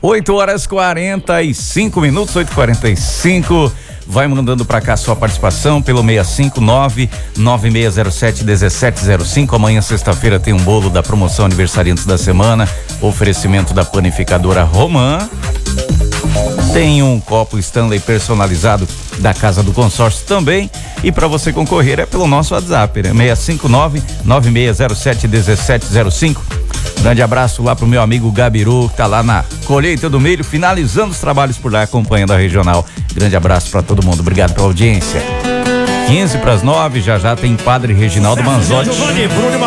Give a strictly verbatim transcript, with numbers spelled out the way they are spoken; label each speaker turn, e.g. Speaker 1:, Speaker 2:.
Speaker 1: oito horas quarenta e cinco minutos, oito e quarenta e cinco. Vai mandando pra cá sua participação pelo seis cinco nove nove seis zero sete um sete zero cinco. Amanhã, sexta-feira, tem um bolo da promoção aniversariantes da semana. Oferecimento da panificadora Romã. Tem um copo Stanley personalizado da Casa do Consórcio também. E para você concorrer é pelo nosso WhatsApp, né? seis cinco nove nove seis zero sete um sete zero cinco. Grande abraço lá pro meu amigo Gabiru, que tá lá na colheita do milho, finalizando os trabalhos por lá, acompanhando a regional. Grande abraço para todo mundo, obrigado pela audiência. quinze para as nove, já já tem Padre Reginaldo Manzotti.